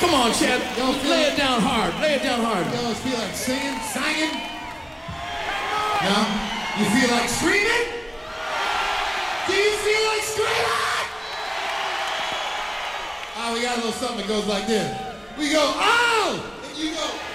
Come on, Chad. Lay it down hard. Lay it down hard. Y'all feel like singing? No? You feel like screaming? Do you feel like screaming? Oh, we got a little something that goes like this. We go, oh! And you go,